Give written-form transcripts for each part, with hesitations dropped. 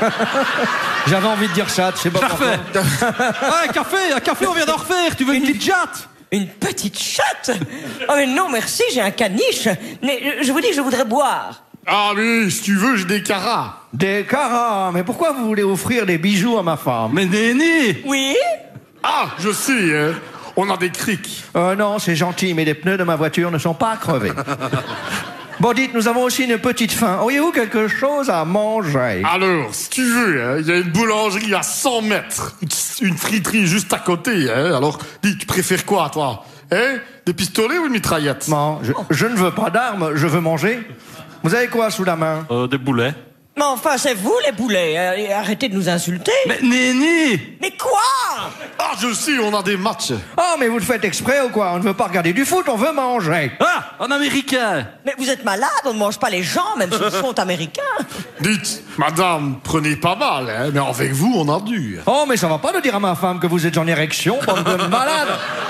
J'avais envie de dire chatte, je sais pas pourquoi. Ouais, un café, on vient d'en refaire. Tu veux une petite chatte? Une petite chatte? Oh mais non, merci, j'ai un caniche. Mais je vous dis, je voudrais boire. Ah oui, si tu veux, j'ai des caras. Des caras, mais pourquoi vous voulez offrir des bijoux à ma femme? Mais Néni! Oui? Ah, je sais, hein. On a des crics. Non, c'est gentil, mais les pneus de ma voiture ne sont pas crevés. Bon, dites, nous avons aussi une petite faim. Auriez-vous quelque chose à manger? Alors, si tu veux, hein, il y a une boulangerie à 100 mètres. Une friterie juste à côté, hein. Alors, dis, tu préfères quoi, toi? Hein? Des pistolets ou une mitraillette? Non, je ne veux pas d'armes, je veux manger. Vous avez quoi sous la main? Des boulets. Mais enfin, c'est vous les boulets. Arrêtez de nous insulter. Mais Néni! Mais quoi? Ah, je sais, on a des matchs. Oh, mais vous le faites exprès ou quoi? On ne veut pas regarder du foot, on veut manger. Ah! En américain! Mais vous êtes malade, on ne mange pas les gens, même s'ils sont américains. Dites, madame, prenez pas mal, hein, mais avec vous, on a dû. Oh, mais ça va pas de dire à ma femme que vous êtes en érection, bande de malades.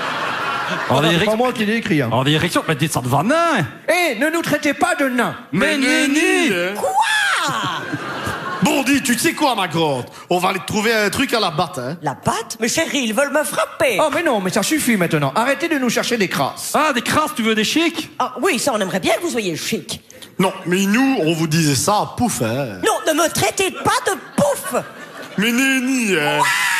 C'est pas moi qui l'ai écrit, hein. En direction, mais dites ça de nain! Eh, ne nous traitez pas de nains. Mais Néni! hein. Quoi? Bon, dis, tu sais quoi, ma grotte? On va aller te trouver un truc à la batte, hein. La batte? Mais chérie, ils veulent me frapper. Oh, mais non, mais ça suffit maintenant. Arrêtez de nous chercher des crasses. Ah, des crasses, tu veux des chics? Ah oui, ça, on aimerait bien que vous soyez chic. Non, mais nous, on vous disait ça, pouf, hein. Non, ne me traitez pas de pouf. Mais Néni, hein.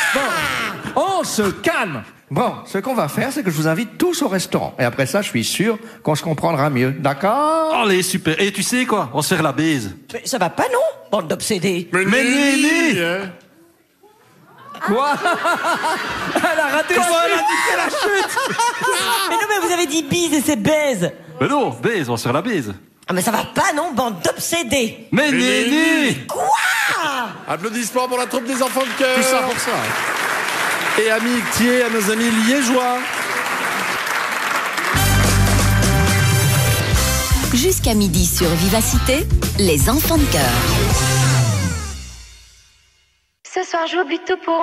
On se calme. Bon, ce qu'on va faire, c'est que je vous invite tous au restaurant. Et après ça, je suis sûr qu'on se comprendra mieux. D'accord? Allez, super. Et tu sais quoi? On va se faire la bise. Mais ça va pas, non? Bande d'obsédés. Mais Néni, hein. Quoi? Elle a raté la chute! Mais non, mais vous avez dit bise et c'est baise. Mais non, bise, on va se faire la bise. Ah, mais ça va pas, non? Bande d'obsédés. Mais Néni! Quoi? Applaudissements pour la troupe des enfants de cœur. Tout ça pour ça. Et amitié à nos amis liégeois. Jusqu'à midi sur Vivacité, les enfants de cœur. Ce soir, j'oublie tout pour